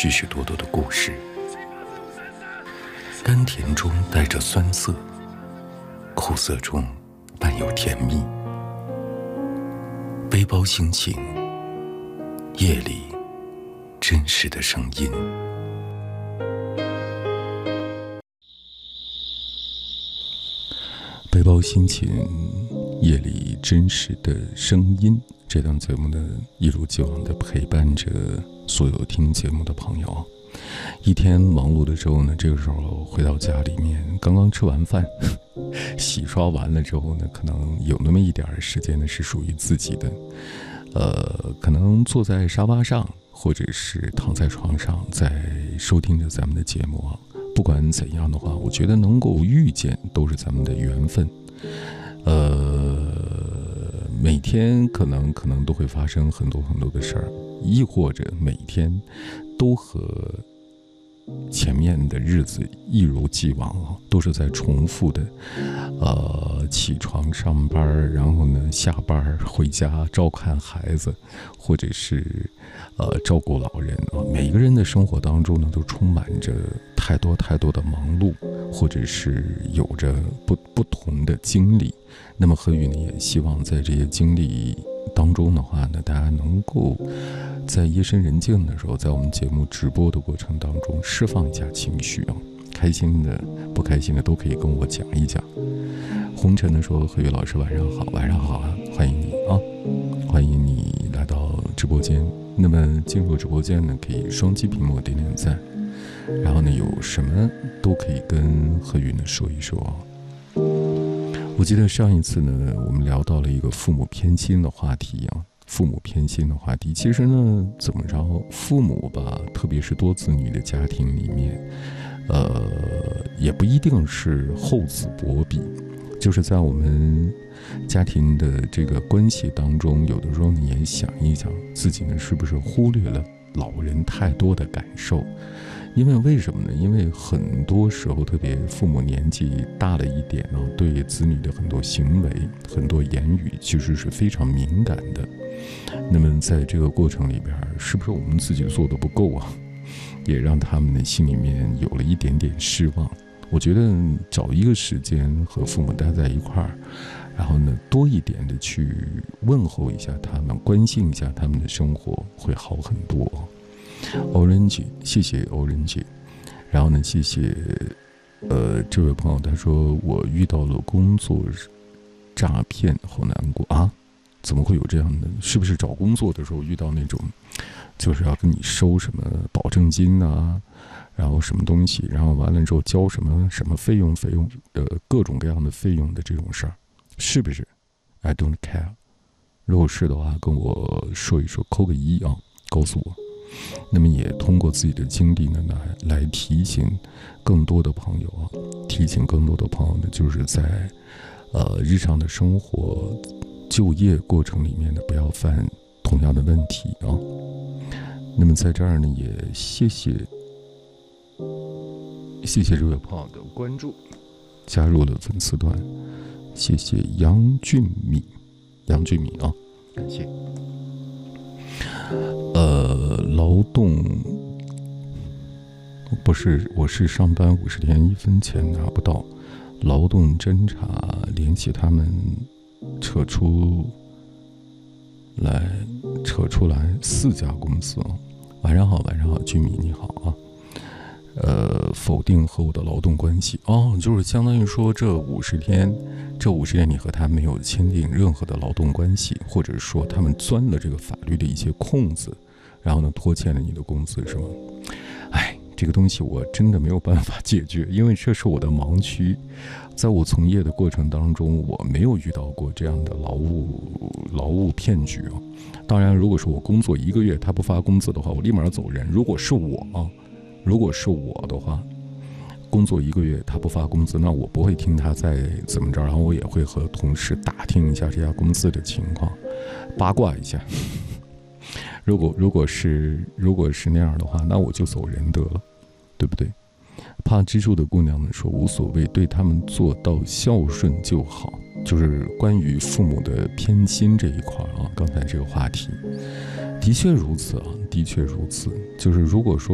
许许多多的故事，甘甜中带着酸涩，苦涩中伴有甜蜜。背包心情，夜里真实的声音。背包心情，夜里真实的声音。这档节目呢，一如既往的陪伴着所有听节目的朋友。一天忙碌的时候呢，这个时候回到家里面，刚刚吃完饭，洗刷完了之后呢，可能有那么一点时间呢是属于自己的。可能坐在沙发上，或者是躺在床上，在收听着咱们的节目啊。不管怎样的话，我觉得能够遇见都是咱们的缘分。每天可能都会发生很多的事儿，亦或者每天都和前面的日子一如既往啊，都是在重复的。起床上班，然后呢下班回家照看孩子，或者是照顾老人啊。每一个人的生活当中呢，都充满着太多的忙碌，或者是有着不同的经历。那么何宇呢，也希望在这些经历当中的话呢，大家能够在夜深人静的时候，在我们节目直播的过程当中释放一下情绪啊，开心的不开心的都可以跟我讲一讲。红尘的说，何宇老师晚上好。晚上好啊，欢迎你啊，欢迎你来到直播间。那么进入直播间呢，可以双击屏幕点点赞，然后呢有什么都可以跟何宇呢说一说啊。我记得上一次呢，我们聊到了一个父母偏心的话题啊。父母偏心的话题，其实呢，怎么着，父母吧，特别是多子女的家庭里面，也不一定是厚此薄彼，就是在我们家庭的这个关系当中，有的时候你也想一想，自己呢是不是忽略了老人太多的感受。因为为什么呢？因为很多时候，特别父母年纪大了一点呢，对子女的很多行为、很多言语，其实是非常敏感的。那么在这个过程里边，是不是我们自己做的不够啊？也让他们的心里面有了一点点失望。我觉得找一个时间和父母待在一块儿，然后呢，多一点的去问候一下他们，关心一下他们的生活，会好很多。Orange， 谢谢 Orange。然后呢，谢谢这位朋友，他说我遇到了工作诈骗，好难过啊！怎么会有这样的？是不是找工作的时候遇到那种，就是要跟你收什么保证金啊，然后什么东西，然后完了之后交什么费用，各种各样的费用的这种事儿，是不是 ？I don't care。如果是的话，跟我说一说，扣个1啊，告诉我。那么也通过自己的经历呢，来提醒更多的朋友啊，就是在日常的生活、就业过程里面呢，不要犯同样的问题啊。那么在这儿呢，也谢谢这位朋友的关注，加入了粉丝团，谢谢杨俊敏啊，感谢。劳动不是，我是上班50天1分钱拿不到，劳动侦查联系他们扯出来4家公司啊。晚上好，居民你好啊。否定和我的劳动关系哦，就是相当于说这50天你和他没有签订任何的劳动关系，或者说他们钻了这个法律的一些空子，然后呢拖欠了你的工资，是吗？这个东西我真的没有办法解决，因为这是我的盲区。在我从业的过程当中，我没有遇到过这样的劳务骗局啊。当然，如果是我工作1个月他不发工资的话，我立马走人。如果是我的话，工作1个月他不发工资，那我不会听他再怎么着，然后我也会和同事打听一下这家公司的情况，八卦一下。如果是那样的话，那我就走人得了，对不对？怕支柱的姑娘们说无所谓，对他们做到孝顺就好。就是关于父母的偏心这一块啊，刚才这个话题的确如此啊，的确如此。就是如果说